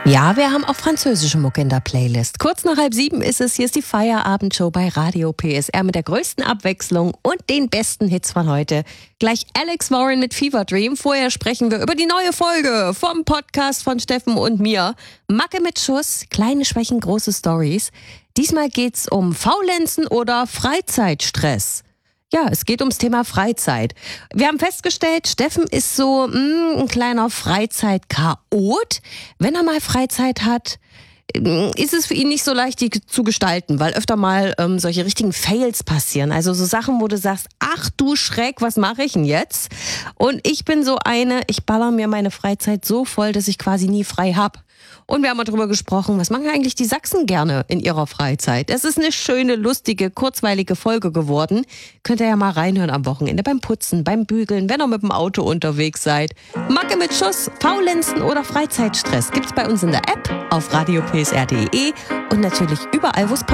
Ja, wir haben auch französische Mucke in der Playlist. Kurz nach 6:30 ist es. Hier ist die Feierabendshow bei Radio PSR mit der größten Abwechslung und den besten Hits von heute. Gleich Alex Warren mit Fever Dream. Vorher sprechen wir über die neue Folge vom Podcast von Steffen und mir. Macke mit Schuss, kleine Schwächen, große Stories. Diesmal geht's um Faulenzen oder Freizeitstress. Ja, es geht ums Thema Freizeit. Wir haben festgestellt, Steffen ist so ein kleiner Freizeitchaot. Wenn er mal Freizeit hat, ist es für ihn nicht so leicht, die zu gestalten, weil öfter mal solche richtigen Fails passieren. Also so Sachen, wo du sagst, ach du Schreck, was mache ich denn jetzt? Und ich bin so ich baller mir meine Freizeit so voll, dass ich quasi nie frei habe. Und wir haben mal drüber gesprochen, was machen eigentlich die Sachsen gerne in ihrer Freizeit? Es ist eine schöne, lustige, kurzweilige Folge geworden. Könnt ihr ja mal reinhören am Wochenende beim Putzen, beim Bügeln, wenn ihr mit dem Auto unterwegs seid. Macke mit Schuss, Faulenzen oder Freizeitstress gibt's bei uns in der App, auf radiopsr.de und natürlich überall, wo es